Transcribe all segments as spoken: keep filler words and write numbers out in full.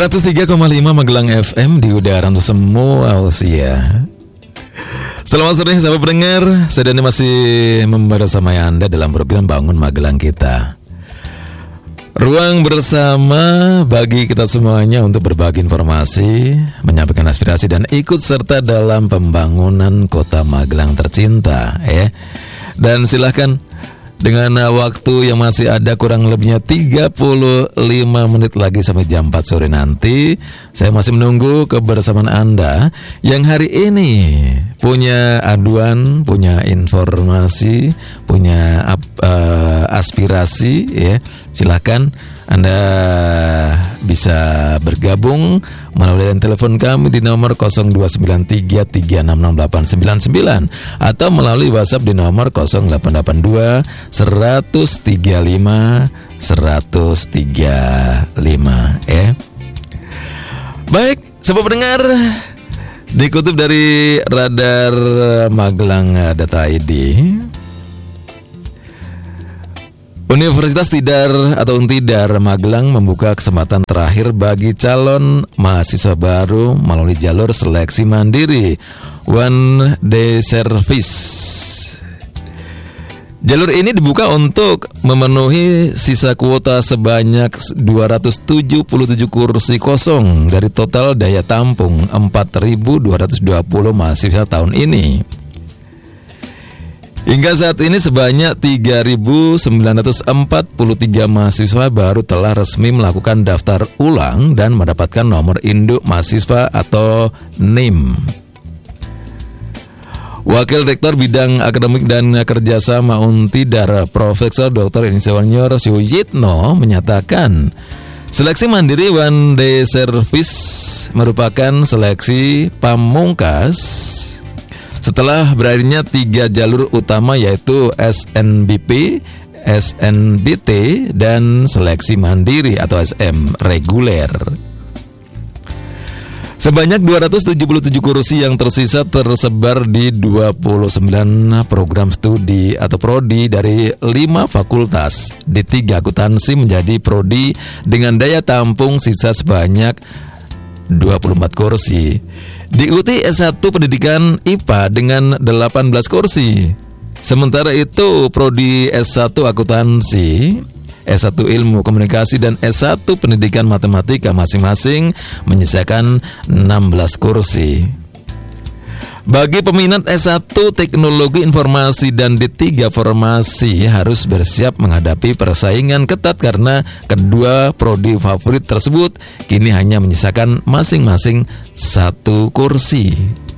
seratus tiga koma lima Magelang F M di udara untuk semua usia. Selamat sore sahabat pendengar, saya Dani masih membersamai Anda dalam program Bangun Magelang kita. Ruang bersama bagi kita semuanya untuk berbagi informasi, menyampaikan aspirasi dan ikut serta dalam pembangunan kota Magelang tercinta, ya. Dan silahkan dengan waktu yang masih ada kurang lebihnya tiga puluh lima menit lagi sampai jam empat sore nanti, saya masih menunggu kebersamaan Anda yang hari ini punya aduan, punya informasi, punya uh, aspirasi, ya. Silakan Anda bisa bergabung melalui telepon kami di nomor nol dua sembilan tiga tiga enam enam delapan sembilan sembilan atau melalui WhatsApp di nomor nol delapan delapan dua seratus tiga puluh lima seratus tiga puluh lima, ya. Baik, sahabat pendengar, dikutip dari Radar Magelang Data I D, Universitas Tidar atau Untidar Magelang membuka kesempatan terakhir bagi calon mahasiswa baru melalui jalur seleksi mandiri One Day Service. Jalur ini dibuka untuk memenuhi sisa kuota sebanyak dua ratus tujuh puluh tujuh kursi kosong dari total daya tampung empat ribu dua ratus dua puluh mahasiswa tahun ini. Hingga saat ini sebanyak tiga ribu sembilan ratus empat puluh tiga mahasiswa baru telah resmi melakukan daftar ulang dan mendapatkan nomor induk mahasiswa atau N I M. Wakil Rektor Bidang Akademik dan Kerjasama Untidar, Profesor Doktor Insinyur Suyitno menyatakan, seleksi mandiri One Day Service merupakan seleksi pamungkas setelah berakhirnya tiga jalur utama yaitu S N B P, S N B T, dan seleksi mandiri atau S M reguler. Sebanyak dua ratus tujuh puluh tujuh kursi yang tersisa tersebar di dua puluh sembilan program studi atau prodi dari lima fakultas. D tiga akuntansi menjadi prodi dengan daya tampung sisa sebanyak dua puluh empat kursi. Diikuti S satu Pendidikan I P A dengan delapan belas kursi. Sementara itu prodi S satu Akuntansi, S satu Ilmu Komunikasi, dan S satu Pendidikan Matematika masing-masing menyisakan enam belas kursi. Bagi peminat S satu Teknologi Informasi dan D tiga Farmasi harus bersiap menghadapi persaingan ketat karena kedua prodi favorit tersebut kini hanya menyisakan masing-masing satu kursi.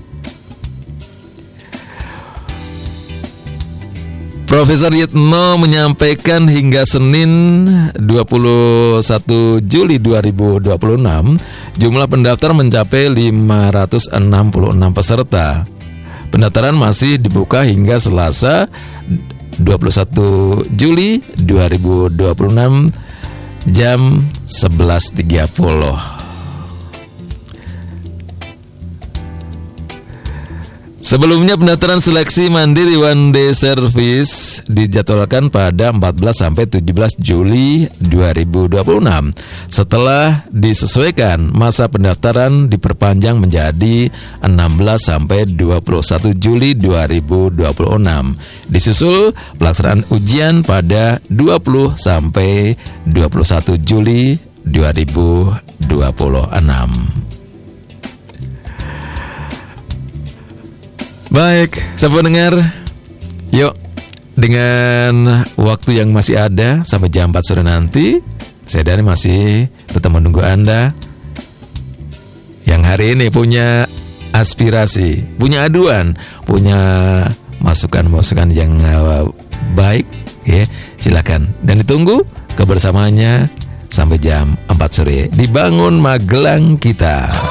Profesor Yitno menyampaikan hingga Senin dua puluh satu Juli dua ribu dua puluh enam jumlah pendaftar mencapai lima ratus enam puluh enam peserta. Pendaftaran masih dibuka hingga Selasa dua puluh satu Juli dua ribu dua puluh enam jam sebelas tiga puluh. Sebelumnya pendaftaran seleksi mandiri One Day Service dijadwalkan pada empat belas sampai tujuh belas Juli dua ribu dua puluh enam. Setelah disesuaikan, masa pendaftaran diperpanjang menjadi enam belas sampai dua puluh satu Juli dua ribu dua puluh enam. Disusul pelaksanaan ujian pada dua puluh sampai dua puluh satu Juli dua ribu dua puluh enam. Baik, sahabat pendengar, yuk dengan waktu yang masih ada sampai jam empat sore nanti, saya Dani masih tetap menunggu Anda yang hari ini punya aspirasi, punya aduan, punya masukan-masukan yang uh, baik, ya, silakan. Dan ditunggu kebersamaannya sampai jam empat sore di Bangun Magelang kita.